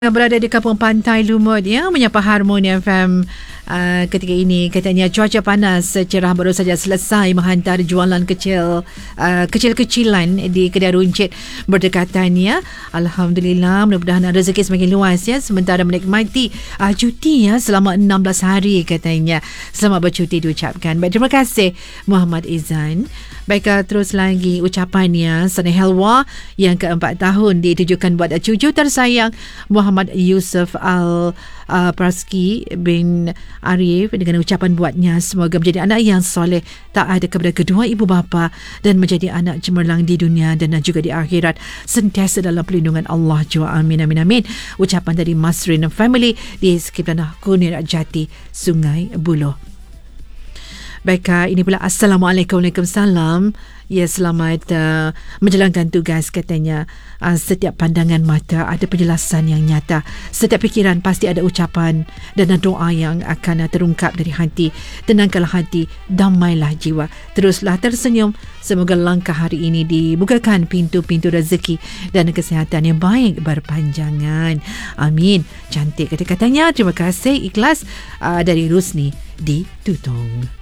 Berada di kampung Pantai Lumut ya, menyapa Harmoni FM ketika ini. Katanya cuaca panas cerah baru saja selesai menghantar jualan kecil-kecilan di kedai runcit berdekatan ya. Alhamdulillah, mudah-mudahan rezeki semakin luas ya, sementara menikmati cuti ya selama 16 hari katanya. Selamat bercuti diucapkan. Baik, terima kasih Muhammad Izan. Baik, terus lagi ucapannya Sana Helwa yang ke-4 tahun ditujukan buat cucu tersayang Muhammad Yusuf Al-Praski bin Arif, dengan ucapan buatnya semoga menjadi anak yang soleh, taat kepada kedua ibu bapa dan menjadi anak cemerlang di dunia dan juga di akhirat, sentiasa dalam perlindungan Allah jua. Amin amin amin. Ucapan dari Masrin Family di Sekitar Kunir Jati, Sungai Buloh. Baik, ini pula Assalamualaikum. Waalaikumsalam. Ya, selamat menjalankan tugas katanya. Setiap pandangan mata ada penjelasan yang nyata. Setiap fikiran pasti ada ucapan dan doa yang akan terungkap dari hati. Tenangkanlah hati, damailah jiwa. Teruslah tersenyum. Semoga langkah hari ini dibukakan pintu-pintu rezeki dan kesihatan yang baik berpanjangan. Amin. Cantik kata-katanya. Terima kasih, ikhlas dari Rusni di Tutong.